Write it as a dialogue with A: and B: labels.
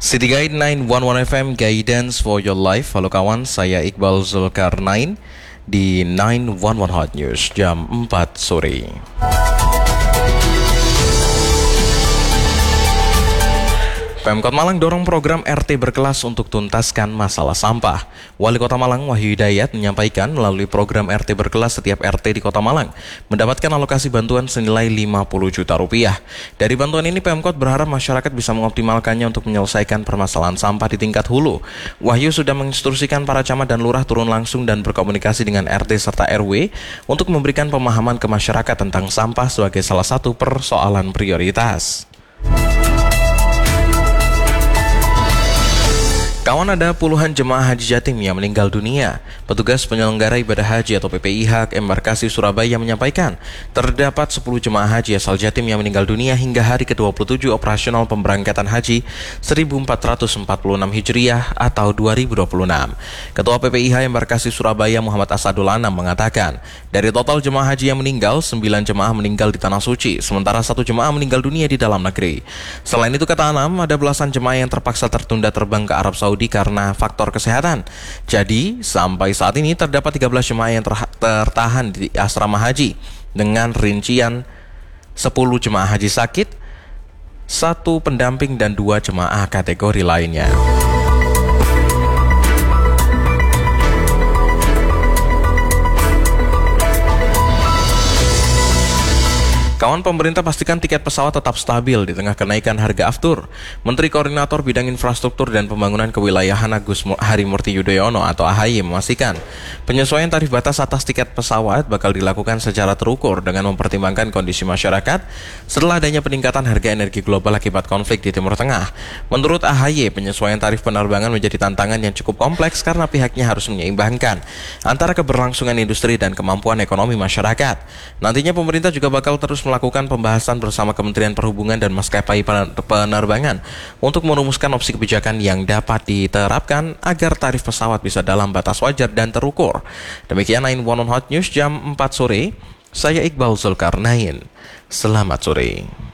A: City Guide 911 FM Guidance for Your Life. Halo kawan, saya Iqbal Zulkarnain di 911 Hot News jam 4 sore. Pemkot Malang dorong program RT berkelas untuk tuntaskan masalah sampah. Wali Kota Malang Wahyu Hidayat menyampaikan melalui program RT berkelas setiap RT di Kota Malang mendapatkan alokasi bantuan senilai 50 juta rupiah. Dari bantuan ini Pemkot berharap masyarakat bisa mengoptimalkannya untuk menyelesaikan permasalahan sampah di tingkat hulu. Wahyu sudah menginstruksikan para camat dan lurah turun langsung dan berkomunikasi dengan RT serta RW untuk memberikan pemahaman ke masyarakat tentang sampah sebagai salah satu persoalan prioritas. Kawan, ada puluhan jemaah haji Jatim yang meninggal dunia. Petugas penyelenggara ibadah haji atau PPIH Embarkasi Surabaya menyampaikan terdapat 10 jemaah haji asal Jatim yang meninggal dunia hingga hari ke-27 operasional pemberangkatan haji 1446 Hijriah atau 2026. Ketua PPIH Embarkasi Surabaya Muhammad Asadul Anam mengatakan, dari total jemaah haji yang meninggal, 9 jemaah meninggal di Tanah Suci, sementara 1 jemaah meninggal dunia di dalam negeri. Selain itu, kata Anam, ada belasan jemaah yang terpaksa tertunda terbang ke Arab Saudi karena faktor kesehatan. Jadi, sampai saat ini terdapat 13 jemaah yang tertahan di asrama haji dengan rincian 10 jemaah haji sakit, 1 pendamping dan 2 jemaah kategori lainnya. Kawan, pemerintah pastikan tiket pesawat tetap stabil di tengah kenaikan harga aftur. Menteri Koordinator Bidang Infrastruktur dan Pembangunan Kewilayahan Agus Harimurti Yudhoyono atau AHY memastikan penyesuaian tarif batas atas tiket pesawat bakal dilakukan secara terukur dengan mempertimbangkan kondisi masyarakat setelah adanya peningkatan harga energi global akibat konflik di Timur Tengah. Menurut AHY, penyesuaian tarif penerbangan menjadi tantangan yang cukup kompleks karena pihaknya harus menyeimbangkan antara keberlangsungan industri dan kemampuan ekonomi masyarakat. Nantinya pemerintah juga bakal terus melakukan pembahasan bersama Kementerian Perhubungan dan maskapai penerbangan untuk merumuskan opsi kebijakan yang dapat diterapkan agar tarif pesawat bisa dalam batas wajar dan terukur. Demikian 911 Hot News jam 4 sore. Saya Iqbal Zulkarnain. Selamat sore.